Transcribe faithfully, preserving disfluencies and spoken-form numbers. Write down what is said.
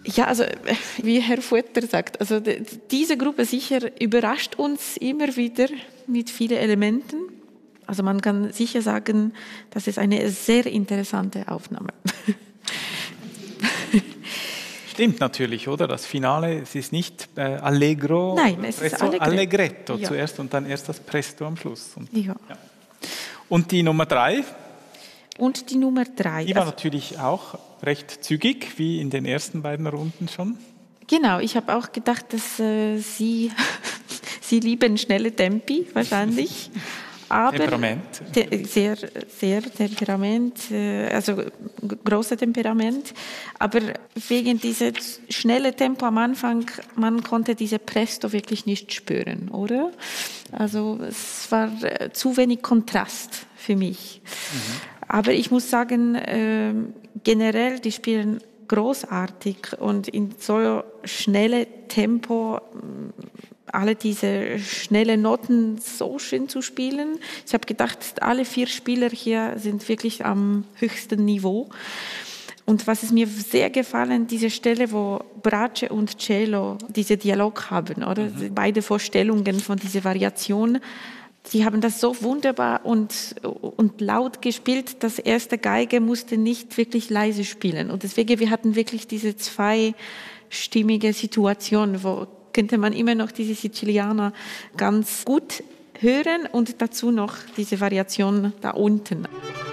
Ja, also wie Herr Fuetter sagt, also diese Gruppe sicher überrascht uns immer wieder mit vielen Elementen. Also man kann sicher sagen, das ist eine sehr interessante Aufnahme. Stimmt natürlich, oder? Das Finale, es ist nicht äh, Allegro, Nein, es Presto, ist Allegretto, Allegretto ja. zuerst und dann erst das Presto am Schluss. Und, ja. Ja. Und die Nummer drei? Und die Nummer drei. Die war also, natürlich auch recht zügig, wie in den ersten beiden Runden schon. Genau, ich habe auch gedacht, dass äh, Sie, Sie lieben schnelle Tempi wahrscheinlich. Aber Temperament. Te- sehr, sehr Temperament, äh, also g- große Temperament. Aber wegen dieses schnelle Tempo am Anfang, man konnte diese Presto wirklich nicht spüren, oder? Also es war äh, zu wenig Kontrast für mich. Mhm. Aber ich muss sagen, äh, generell, die spielen großartig und in so schnelle Tempo alle diese schnellen Noten so schön zu spielen. Ich habe gedacht, alle vier Spieler hier sind wirklich am höchsten Niveau. Und was ist mir sehr gefallen, diese Stelle, wo Brace und Cello diese Dialog haben, oder? Mhm. Beide Vorstellungen von dieser Variation. Sie haben das so wunderbar und, und laut gespielt, dass erste Geige musste nicht wirklich leise spielen. Und deswegen, wir hatten wirklich diese zweistimmige Situation, wo könnte man immer noch diese Sizilianer ganz gut hören und dazu noch diese Variation da unten.